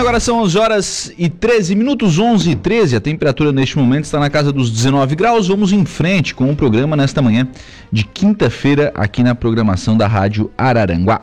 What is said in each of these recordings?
Agora são 11h13, 11h13. A temperatura neste momento está na casa dos 19 graus. Vamos em frente com o programa nesta manhã de quinta-feira aqui na programação da Rádio Araranguá.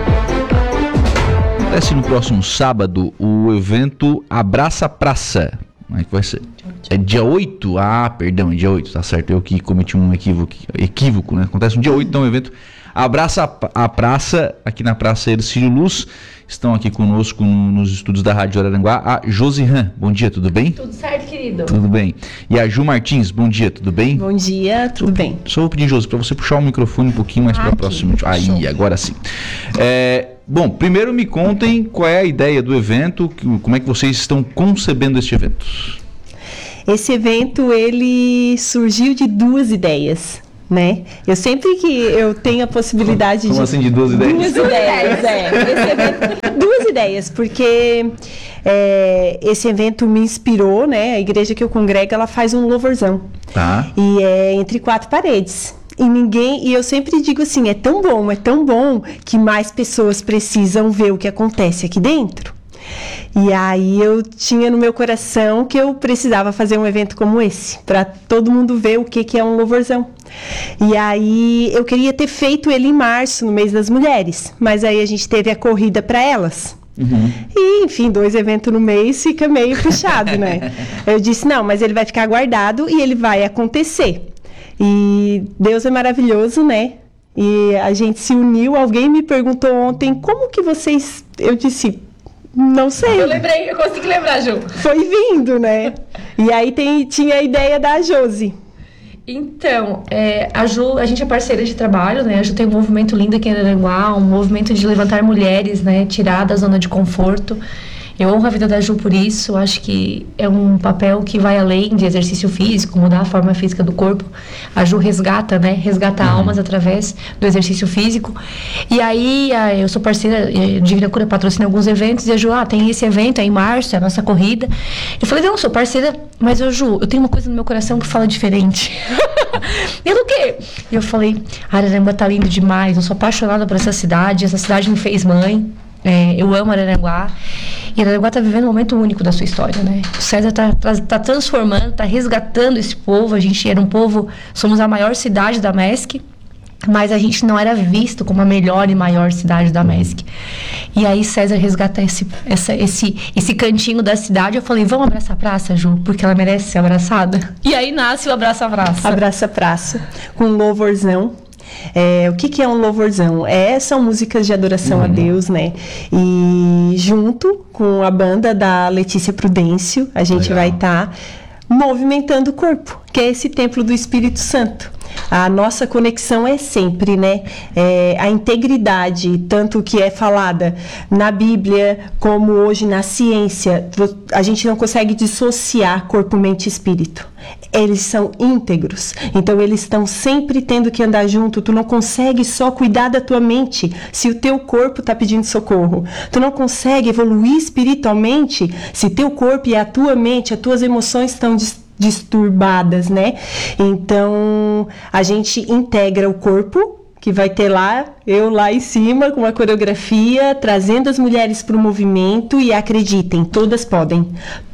Acontece no próximo sábado o evento Abraça Praça. Como é que vai ser? É dia 8? Ah, perdão, é dia 8, tá certo. Eu que cometi um equívoco, né? Acontece no dia 8, então o evento Abraça a Praça, aqui na Praça Hercílio Luz. Estão aqui conosco nos estúdios da Rádio Araranguá a Josihan. Bom dia, tudo bem? Tudo certo, querido. Tudo bem. E a Ju Martins, bom dia, tudo bem? Bom dia, tudo bem. Só vou pedir, Josi, para você puxar o microfone um pouquinho mais para próximo. Aí, agora sim. Bom, primeiro me contem qual é a ideia do evento, como é que vocês estão concebendo este evento? Esse evento, ele surgiu de duas ideias, né? Eu sempre que eu tenho a possibilidade Como assim de duas ideias? Duas ideias, Esse evento, duas ideias, porque esse evento me inspirou, né? A igreja que eu congrego, ela faz um louvorzão. Tá. E é entre quatro paredes. E eu sempre digo assim, é tão bom que mais pessoas precisam ver o que acontece aqui dentro. E aí eu tinha no meu coração que eu precisava fazer um evento como esse, para todo mundo ver o que é um louvorzão. E aí eu queria ter feito ele em março, no mês das mulheres, mas aí a gente teve a corrida para elas. Uhum. E, enfim, 2 eventos no mês fica meio puxado, né? Eu disse, não, mas ele vai ficar guardado e ele vai acontecer. E Deus é maravilhoso, né? E a gente se uniu. Alguém me perguntou ontem, como que vocês... Eu disse, não sei. Eu consegui lembrar, Ju. Foi vindo, né? E aí tinha a ideia da Josi. Então, a Ju, a gente é parceira de trabalho, né? A Ju tem um movimento lindo aqui em Araranguá, um movimento de levantar mulheres, né? Tirar da zona de conforto. Eu honro a vida da Ju por isso, acho que é um papel que vai além de exercício físico, mudar a forma física do corpo. A Ju resgata, né? Resgata almas através do exercício físico. E aí, eu sou parceira, a Divina Cura patrocina alguns eventos, e a Ju, tem esse evento, é em março, é a nossa corrida. Eu falei, não, sou parceira, mas Ju, eu tenho uma coisa no meu coração que fala diferente. E do quê? E eu falei, Araranguá tá lindo demais, eu sou apaixonada por essa cidade me fez mãe. Eu amo Araranguá. E Araranguá está vivendo um momento único da sua história, né? O César está transformando, está resgatando esse povo. A gente era um povo, somos a maior cidade da MESC, mas a gente não era visto como a melhor e maior cidade da MESC. E aí César resgata esse cantinho da cidade. Eu falei, vamos abraçar a praça, Ju, porque ela merece ser abraçada. E aí nasce o Abraça a Praça. Abraça a Praça, com louvorzão. O que é um louvorzão? São músicas de adoração a Deus, né? E junto com a banda da Letícia Prudêncio, a gente vai estar movimentando o corpo, que é esse templo do Espírito Santo. A nossa conexão é sempre, né? A integridade, tanto que é falada na Bíblia, como hoje na ciência, a gente não consegue dissociar corpo, mente e espírito. Eles são íntegros, então eles estão sempre tendo que andar junto. Tu não consegue só cuidar da tua mente se o teu corpo está pedindo socorro. Tu não consegue evoluir espiritualmente se teu corpo e a tua mente, as tuas emoções estão disturbadas, né? Então a gente integra o corpo, que vai ter eu lá em cima com uma coreografia, trazendo as mulheres para o movimento. E acreditem, todas podem,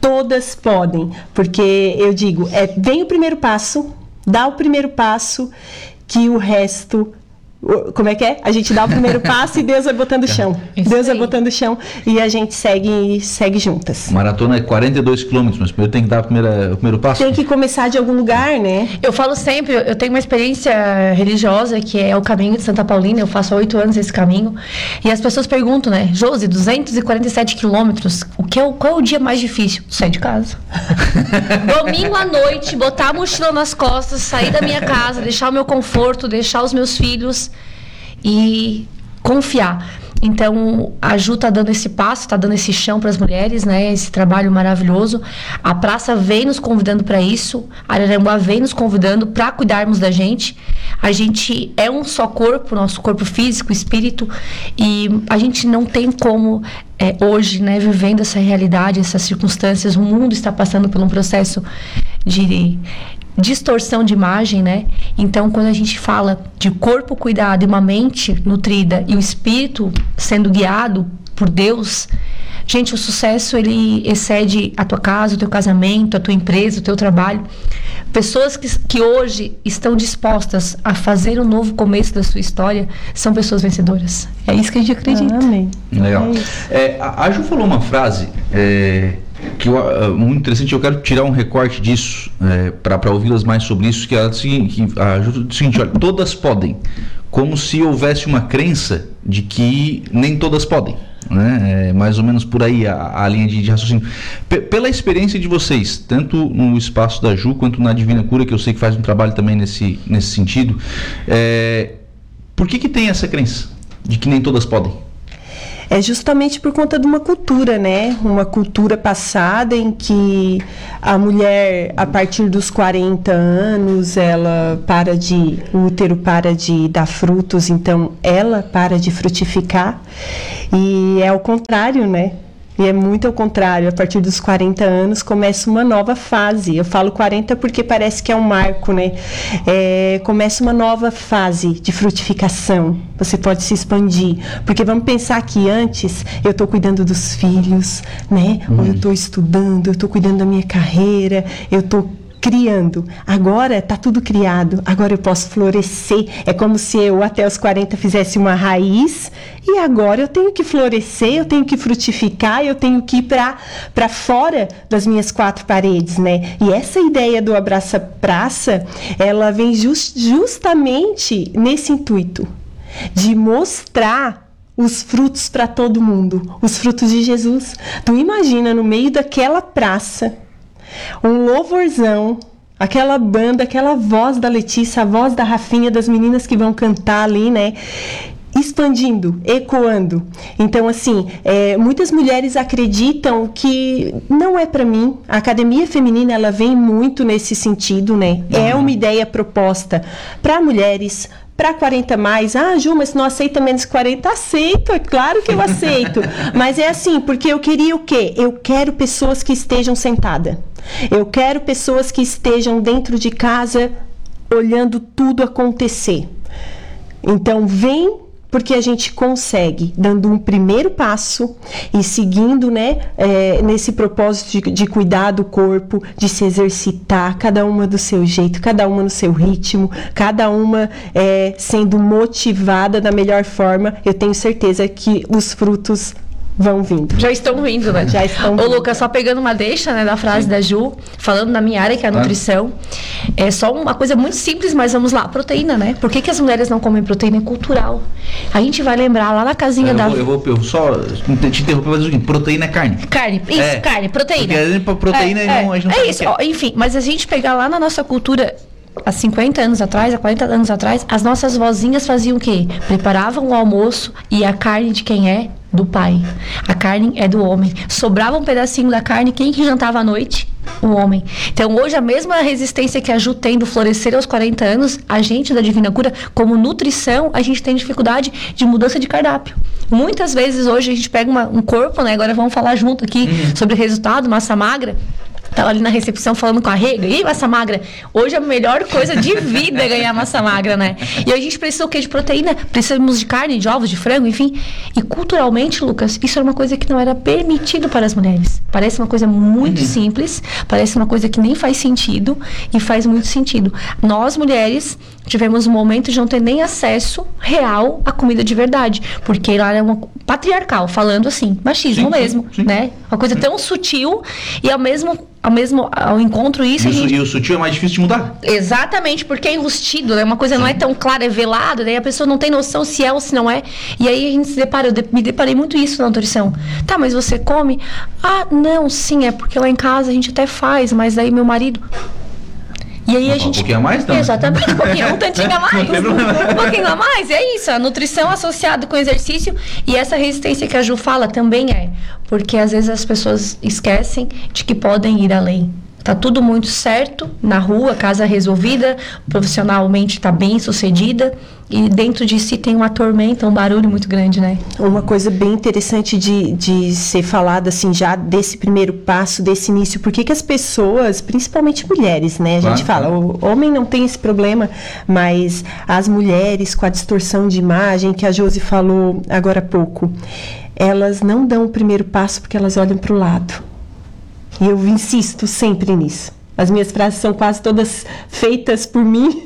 porque eu digo, vem o primeiro passo, dá o primeiro passo, que o resto... Como é que é? A gente dá o primeiro passo e Deus vai botando o chão. Deus vai botando o chão e a gente segue juntas. Maratona é 42 quilômetros, mas primeiro tem que dar o primeiro passo. Tem que começar de algum lugar, né? Eu falo sempre, eu tenho uma experiência religiosa que é o caminho de Santa Paulina, eu faço há 8 anos esse caminho. E as pessoas perguntam, né? Josi, 247 quilômetros, qual é o dia mais difícil? Sair de casa. Domingo à noite, botar a mochila nas costas, sair da minha casa, deixar o meu conforto, deixar os meus filhos e confiar. Então, a Ju tá dando esse passo, tá dando esse chão para as mulheres, né? Esse trabalho maravilhoso. A praça vem nos convidando para isso. A Araranguá vem nos convidando para cuidarmos da gente. A gente é um só corpo, nosso corpo físico, espírito, e a gente não tem como hoje, né, vivendo essa realidade, essas circunstâncias, o mundo está passando por um processo de distorção de imagem, né? Então, quando a gente fala de corpo cuidado e uma mente nutrida e o espírito sendo guiado por Deus, Gente, o sucesso, ele excede a tua casa, o teu casamento, a tua empresa, o teu trabalho. Pessoas que hoje estão dispostas a fazer um novo começo da sua história são pessoas vencedoras. É isso que a gente acredita. Amém. Legal. A Ju falou uma frase que muito interessante. Eu quero tirar um recorte disso para ouvi-las mais sobre isso. Que a Ju disse o seguinte: olha, todas podem, como se houvesse uma crença de que nem todas podem. Né? Mais ou menos por aí a linha de raciocínio. Pela experiência de vocês, tanto no espaço da Ju quanto na Divina Cura, que eu sei que faz um trabalho também nesse sentido, por que tem essa crença de que nem todas podem? É justamente por conta de uma cultura, né? Uma cultura passada em que a mulher, a partir dos 40 anos, o útero para de dar frutos, então ela para de frutificar. E é ao contrário, né? E é muito ao contrário, a partir dos 40 anos começa uma nova fase. Eu falo 40 porque parece que é um marco, né? Começa uma nova fase de frutificação. Você pode se expandir. Porque vamos pensar que antes eu estou cuidando dos filhos, né? Ou eu estou estudando, eu estou cuidando da minha carreira, eu estou criando. Agora está tudo criado, agora eu posso florescer. É como se eu até os 40 fizesse uma raiz e agora eu tenho que florescer, eu tenho que frutificar, eu tenho que ir para fora das minhas quatro paredes, né? E essa ideia do Abraça Praça, ela vem justamente nesse intuito de mostrar os frutos para todo mundo, os frutos de Jesus. Tu imagina no meio daquela praça um louvorzão, aquela banda, aquela voz da Letícia, a voz da Rafinha, das meninas que vão cantar ali, né? Expandindo, ecoando. Então, assim, muitas mulheres acreditam que não é para mim. A academia feminina, ela vem muito nesse sentido, né? É uma ideia proposta para mulheres, para 40 mais. Ah, Ju, mas não aceita menos 40? Aceito, é claro que eu aceito. Mas é assim, porque eu queria o quê? Eu quero pessoas que estejam sentadas. Eu quero pessoas que estejam dentro de casa olhando tudo acontecer. Então, vem porque a gente consegue, dando um primeiro passo e seguindo, né, nesse propósito de cuidar do corpo, de se exercitar, cada uma do seu jeito, cada uma no seu ritmo, cada uma sendo motivada da melhor forma. Eu tenho certeza que os frutos vão vindo. Já estão vindo, né? Já estão vindo. Ô, Lucas, só pegando uma deixa, né, da frase da Ju, falando na minha área, que é a nutrição, é só uma coisa muito simples, mas vamos lá, proteína, né? Por que as mulheres não comem proteína? É cultural. A gente vai lembrar lá na casinha da... Eu vou só te interromper, mas é o seguinte, proteína é carne. Carne, isso, carne, proteína. Porque proteína a gente não sabe isso, enfim, mas a gente pegar lá na nossa cultura... Há 50 anos atrás, há 40 anos atrás, as nossas vozinhas faziam o quê? Preparavam o almoço e a carne de quem é? Do pai. A carne é do homem. Sobrava um pedacinho da carne, quem que jantava à noite? O homem. Então, hoje, a mesma resistência que a Ju tem do florescer aos 40 anos, a gente da Divina Cura, como nutrição, a gente tem dificuldade de mudança de cardápio. Muitas vezes, hoje, a gente pega um corpo, né? Agora vamos falar junto aqui sobre resultado, massa magra. Tava ali na recepção falando com a Rega. E massa magra? Hoje a melhor coisa de vida é ganhar massa magra, né? E a gente precisa o quê? De proteína. Precisamos de carne, de ovos, de frango, enfim. E culturalmente, Lucas, isso era uma coisa que não era permitido para as mulheres. Parece uma coisa muito simples. Parece uma coisa que nem faz sentido. E faz muito sentido. Nós, mulheres, tivemos um momento de não ter nem acesso real à comida de verdade. Porque lá era uma patriarcal, falando assim, machismo mesmo, né? Uma coisa tão sutil e ao encontro isso... E o sutil é mais difícil de mudar. Exatamente, porque é enrustido, né? Uma coisa não é tão clara, é velado, daí a pessoa não tem noção se é ou se não é. E aí a gente se depara, me deparei muito isso na nutrição. Tá, mas você come? Ah, não, sim, é porque lá em casa a gente até faz, mas aí meu marido... E aí a gente... Um pouquinho a mais, não? Exatamente, um tantinho a mais. Um pouquinho a mais, é isso. A nutrição associada com exercício e essa resistência que a Ju fala também porque às vezes as pessoas esquecem de que podem ir além. Tá tudo muito certo na rua, casa resolvida, profissionalmente tá bem sucedida e dentro de si tem uma tormenta, um barulho muito grande, né? Uma coisa bem interessante de ser falada assim já desse primeiro passo, desse início, porque que as pessoas, principalmente mulheres, né? A gente fala, o homem não tem esse problema, mas as mulheres com a distorção de imagem que a Josi falou agora há pouco, elas não dão o primeiro passo porque elas olham para o lado. E eu insisto sempre nisso. As minhas frases são quase todas feitas por mim.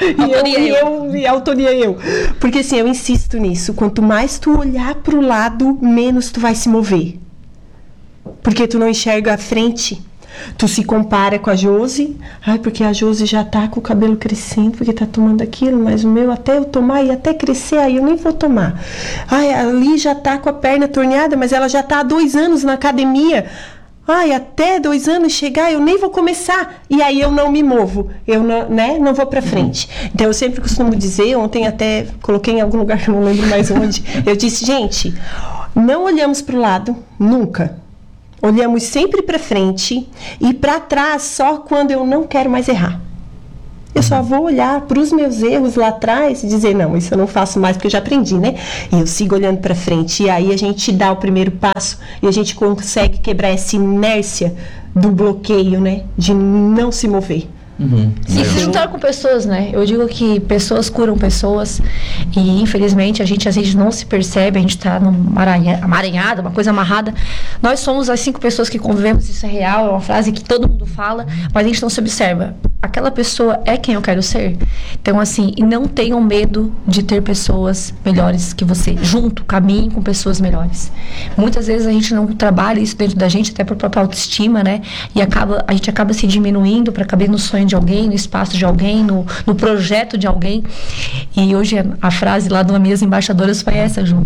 E autoria eu. Porque assim, eu insisto nisso. Quanto mais tu olhar para o lado, menos tu vai se mover. Porque tu não enxerga a frente. Tu se compara com a Josi. Ai, porque a Josi já tá com o cabelo crescendo, porque tá tomando aquilo, mas o meu até eu tomar e até crescer, aí eu nem vou tomar. Ai, ali já tá com a perna torneada, mas ela já tá há 2 anos na academia. Ai, até 2 anos chegar, eu nem vou começar. E aí eu não me movo, eu não vou pra frente. Então eu sempre costumo dizer, ontem até coloquei em algum lugar que eu não lembro mais onde, eu disse, gente, não olhamos pro lado, nunca. Olhamos sempre para frente e para trás só quando eu não quero mais errar. Eu só vou olhar para os meus erros lá atrás e dizer, não, isso eu não faço mais porque eu já aprendi, né? E eu sigo olhando para frente. E aí a gente dá o primeiro passo e a gente consegue quebrar essa inércia do bloqueio, né? De não se mover. E se juntar com pessoas, né? Eu digo que pessoas curam pessoas e infelizmente a gente às vezes não se percebe, a gente tá amaranhado, uma coisa amarrada. Nós somos as 5 pessoas que convivemos, isso é real, é uma frase que todo mundo fala, mas a gente não se observa. Aquela pessoa é quem eu quero ser. Então assim, e não tenham medo de ter pessoas melhores que você. Junto, caminhe com pessoas melhores. Muitas vezes a gente não trabalha isso dentro da gente, até por própria autoestima, né? E a gente acaba se diminuindo para caber no sonho de alguém, no espaço de alguém, no projeto de alguém. E hoje a frase lá de uma minhas embaixadoras foi essa, Ju.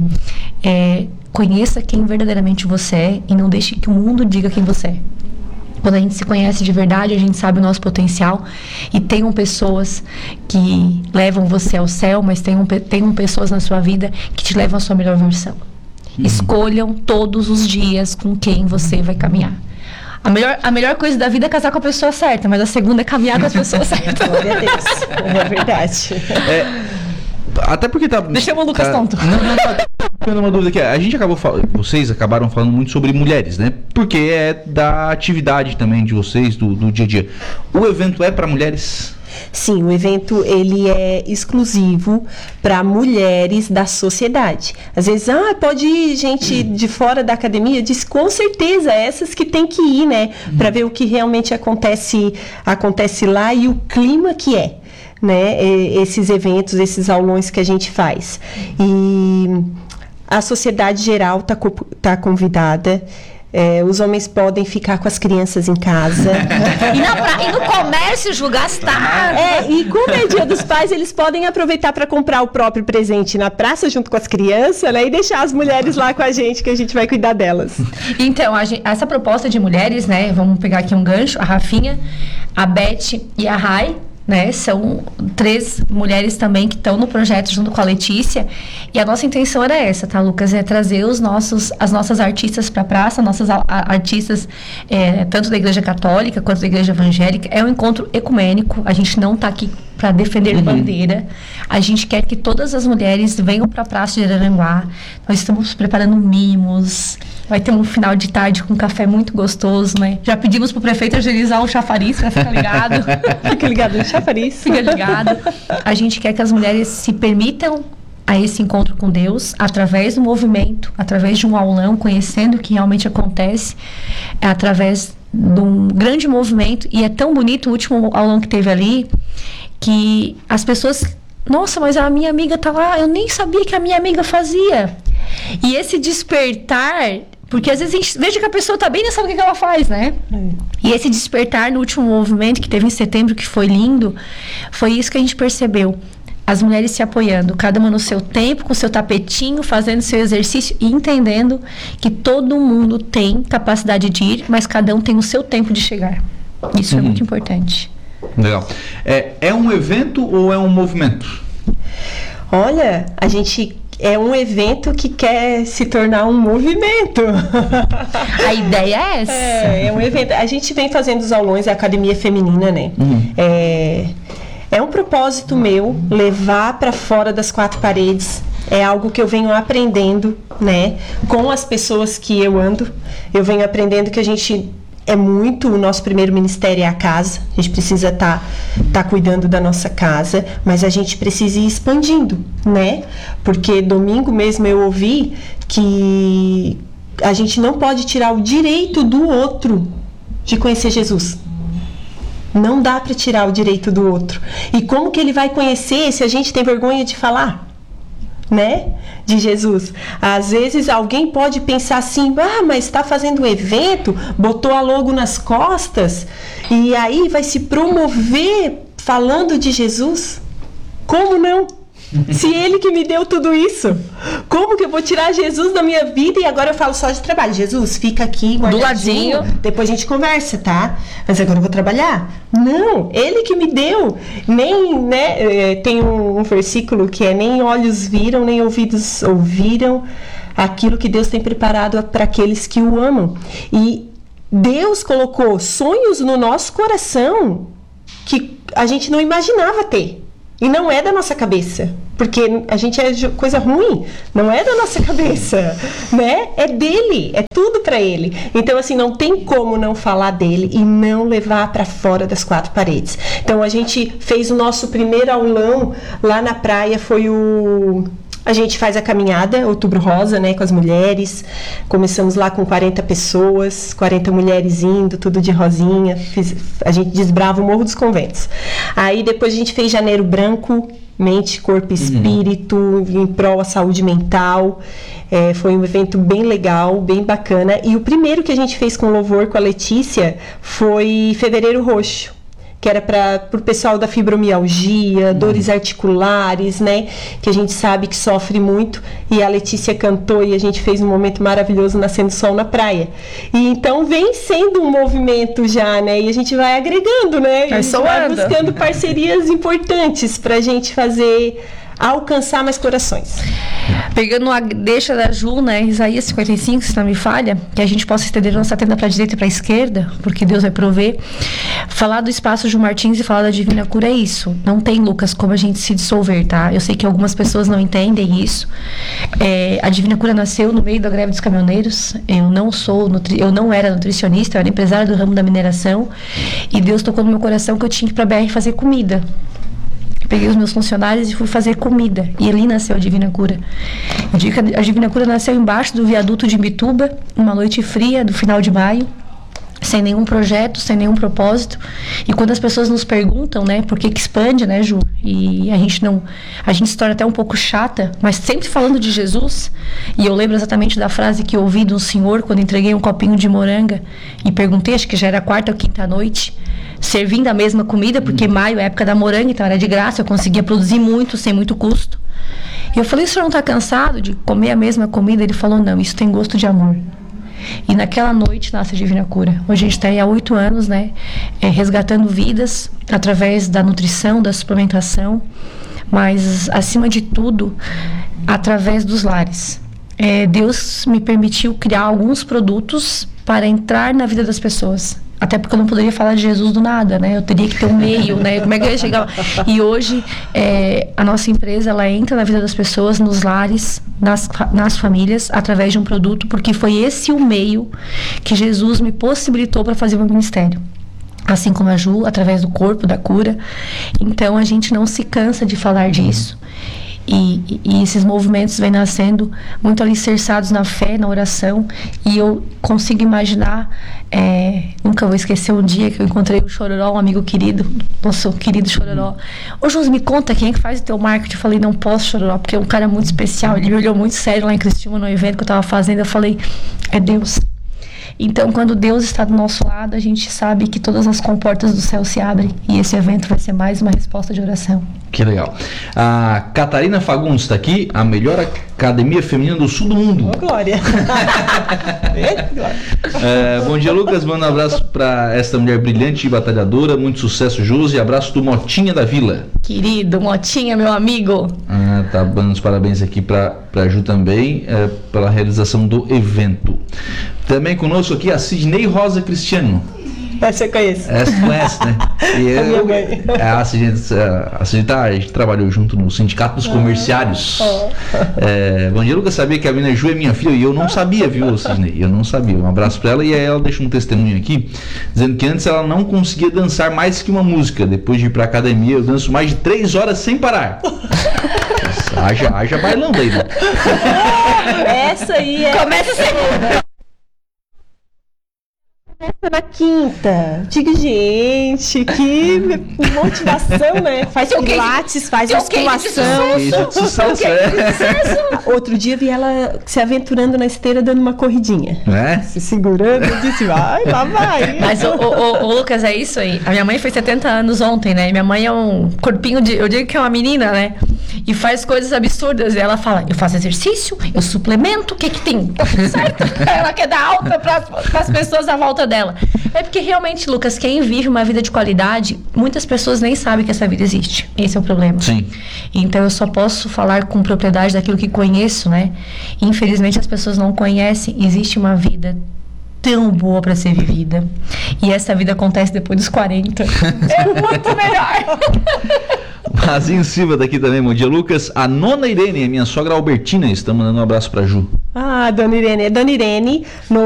Conheça quem verdadeiramente você é e não deixe que o mundo diga quem você é. Quando a gente se conhece de verdade, a gente sabe o nosso potencial e tenham pessoas que levam você ao céu, mas tenham pessoas na sua vida que te levam à sua melhor versão. Escolham todos os dias com quem você vai caminhar. A melhor coisa da vida é casar com a pessoa certa, mas a segunda é caminhar com as pessoas certas. Glória a Deus. É verdade. Até porque tá... Deixa o Lucas tonto. Não, uma dúvida aqui. A gente vocês acabaram falando muito sobre mulheres, né? Porque é da atividade também de vocês, do dia a dia. O evento é para mulheres? Sim, o evento ele é exclusivo para mulheres da sociedade. Às vezes, pode ir gente de fora da academia. Eu disse, com certeza, essas que tem que ir, né? Para ver o que realmente acontece lá e o clima que é, né? Esses eventos, esses aulões que a gente faz. E a sociedade geral tá convidada. Os homens podem ficar com as crianças em casa. E no comércio, Ju, gastar. E como é Dia dos Pais, eles podem aproveitar para comprar o próprio presente na praça junto com as crianças, né? E deixar as mulheres lá com a gente, que a gente vai cuidar delas. Então, essa proposta de mulheres, né? Vamos pegar aqui um gancho. A Rafinha, a Beth e a Rai, né? São 3 mulheres também que estão no projeto junto com a Letícia. E a nossa intenção era essa, tá, Lucas? É trazer as nossas artistas para a praça, nossas artistas tanto da Igreja Católica quanto da Igreja Evangélica. É um encontro ecumênico. A gente não está aqui para defender bandeira. A gente quer que todas as mulheres venham para a praça de Araranguá. Nós estamos preparando mimos. Vai ter um final de tarde com um café muito gostoso, né? Já pedimos pro prefeito agilizar o chafariz para ficar ligado. Fica ligado no chafariz. Fica ligado. A gente quer que as mulheres se permitam a esse encontro com Deus, através do movimento, através de um aulão, conhecendo o que realmente acontece, através de um grande movimento. E é tão bonito o último aulão que teve ali, que as pessoas... Nossa, mas a minha amiga tá lá, eu nem sabia que a minha amiga fazia. E esse despertar... Porque às vezes a gente veja que a pessoa tá bem e não sabe o que ela faz, né? E esse despertar no último movimento que teve em setembro, que foi lindo, foi isso que a gente percebeu. As mulheres se apoiando, cada uma no seu tempo, com o seu tapetinho, fazendo seu exercício e entendendo que todo mundo tem capacidade de ir, mas cada um tem o seu tempo de chegar. Isso é muito importante. Legal. É um evento ou é um movimento? Olha, a gente... É um evento que quer se tornar um movimento. A ideia é essa. É um evento. A gente vem fazendo os aulões, a academia feminina, né? É um propósito meu levar para fora das 4 paredes. É algo que eu venho aprendendo, né? Com as pessoas que eu ando. Eu venho aprendendo que a gente é muito, o nosso primeiro ministério é a casa, a gente precisa estar cuidando da nossa casa, mas a gente precisa ir expandindo, né? Porque domingo mesmo eu ouvi que a gente não pode tirar o direito do outro de conhecer Jesus. Não dá para tirar o direito do outro. E como que ele vai conhecer se a gente tem vergonha de falar? Né? De Jesus. Às vezes alguém pode pensar assim, mas está fazendo um evento, botou a logo nas costas e aí vai se promover falando de Jesus? Como não? Se ele que me deu tudo isso, como que eu vou tirar Jesus da minha vida e agora eu falo só de trabalho? Jesus, fica aqui do ladinho, depois a gente conversa, tá? Mas agora eu vou trabalhar? Não, ele que me deu. Nem, né, tem um versículo que é: nem olhos viram, nem ouvidos ouviram aquilo que Deus tem preparado para aqueles que o amam. E Deus colocou sonhos no nosso coração que a gente não imaginava ter. E não é da nossa cabeça, porque a gente é coisa ruim, não é da nossa cabeça, né? É dele, é tudo para ele. Então, assim, não tem como não falar dele e não levar para fora das quatro paredes. Então, a gente fez o nosso primeiro aulão lá na praia, a gente faz a caminhada, Outubro Rosa, né, com as mulheres. Começamos lá com 40 pessoas, 40 mulheres indo, tudo de rosinha. A gente desbrava o Morro dos Conventos. Aí depois a gente fez Janeiro Branco, mente, corpo e espírito, em prol à saúde mental. Foi um evento bem legal, bem bacana. E o primeiro que a gente fez com louvor com a Letícia foi Fevereiro Roxo, que era para o pessoal da fibromialgia, dores articulares, né? Que a gente sabe que sofre muito. E a Letícia cantou e a gente fez um momento maravilhoso nascendo sol na praia. E então vem sendo um movimento já, né? E a gente vai agregando, né? E a gente vai buscando parcerias importantes para a gente alcançar mais corações. Pegando a deixa da Ju, né, Isaías 55, se não me falha, que a gente possa estender nossa tenda para a direita e para a esquerda, porque Deus vai prover. Falar do Espaço Ju Martins e falar da Divina Cura é isso. Não tem, Lucas, como a gente se dissolver, tá? Eu sei que algumas pessoas não entendem isso. A Divina Cura nasceu no meio da greve dos caminhoneiros. Eu não era nutricionista, eu era empresária do ramo da mineração. E Deus tocou no meu coração que eu tinha que ir para a BR fazer comida. Peguei os meus funcionários e fui fazer comida. E ali nasceu a Divina Cura. Eu digo que a Divina Cura nasceu embaixo do viaduto de Imbituba, uma noite fria do final de maio, sem nenhum projeto, sem nenhum propósito. E quando as pessoas nos perguntam, né, por que expande, né, Ju? E a gente se torna até um pouco chata, mas sempre falando de Jesus. E eu lembro exatamente da frase que eu ouvi de um senhor quando entreguei um copinho de moranga e perguntei, acho que já era a quarta ou quinta noite, servindo a mesma comida, porque maio é a época da moranga, então era de graça, eu conseguia produzir muito, sem muito custo. E eu falei: o senhor não está cansado de comer a mesma comida? Ele falou: não, isso tem gosto de amor. E naquela noite nasce a Divina Cura. Hoje a gente está aí há 8 anos, né, resgatando vidas através da nutrição, da suplementação, mas acima de tudo, através dos lares. Deus me permitiu criar alguns produtos para entrar na vida das pessoas. Até porque eu não poderia falar de Jesus do nada, né? Eu teria que ter um meio, né? Como é que eu ia chegar? E hoje, a nossa empresa, ela entra na vida das pessoas, nos lares, nas famílias, através de um produto, porque foi esse o meio que Jesus me possibilitou para fazer o meu ministério. Assim como a Ju, através do corpo, da cura. Então, a gente não se cansa de falar disso. E esses movimentos vêm nascendo muito alicerçados na fé, na oração. E eu consigo imaginar, nunca vou esquecer um dia que eu encontrei o Chororó, um amigo querido, nosso querido Chororó. Ô Jus, me conta quem é que faz o teu marketing. Eu falei: não posso, Chororó, porque é um cara muito especial. Ele me olhou muito sério lá em Criciúma, no evento que eu estava fazendo. Eu falei: é Deus. Então, quando Deus está do nosso lado, a gente sabe que todas as comportas do céu se abrem. E esse evento vai ser mais uma resposta de oração. Que legal. A Catarina Fagundes está aqui, a melhor academia feminina do sul do mundo. Ô, Glória! Bom dia, Lucas. Manda um abraço para esta mulher brilhante e batalhadora. Muito sucesso, Jus. E abraço do Motinha da Vila. Querido, Motinha, meu amigo. Tá dando os parabéns aqui para a Ju também, pela realização do evento. Também conosco aqui a Sidney Rosa Cristiano. Essa eu conheço. Essa tu conhece, né? E A minha mãe. a gente trabalhou junto no Sindicato dos Comerciários. Bom dia, Lucas, sabia que a menina Ju é minha filha? E eu não sabia, viu, Sidney? Eu não sabia. Um abraço pra ela. E aí ela deixa um testemunho aqui, dizendo que antes ela não conseguia dançar mais que uma música. Depois de ir pra academia, eu danço mais de 3 horas sem parar. Haja bailando aí, né? Essa aí é. Começa a segunda. Na quinta. Digo, gente, que motivação, né? Faz Tem o quê? pilates, faz Tem o quê de musculação. Isso de sucesso, é. Outro dia vi ela se aventurando na esteira dando uma corridinha. Né? Se segurando, eu disse, vai, lá vai. Mas, ô, Lucas, é isso aí. A minha mãe fez 70 anos ontem, né? Minha mãe é um corpinho de... Eu digo que é uma menina, né? E faz coisas absurdas. E ela fala, eu faço exercício, eu suplemento, o que que tem? Tá tudo certo? Ela quer dar alta pras pessoas à volta dela. É porque realmente, Lucas, quem vive uma vida de qualidade, muitas pessoas nem sabem que essa vida existe. Esse é o problema. Sim. Então eu só posso falar com propriedade daquilo que conheço, né? Infelizmente as pessoas não conhecem. Existe uma vida tão boa para ser vivida. E essa vida acontece depois dos 40. É muito melhor. Razinho Silva daqui também, bom dia, Lucas. A nona Irene, a minha sogra Albertina, está mandando um abraço pra Ju. Ah, Dona Irene. É Dona Irene, no